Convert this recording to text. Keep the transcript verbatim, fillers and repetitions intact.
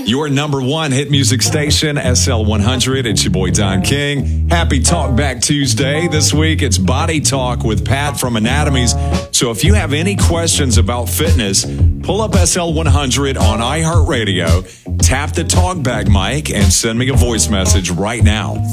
Your number one hit music station, S L one hundred. It's your boy Don King. Happy Talk Back Tuesday. This week, it's Body Talk with Pat from Anatomies. So if you have any questions about fitness, pull up S L one hundred on iHeartRadio, tap the talkback mic, and send me a voice message right now.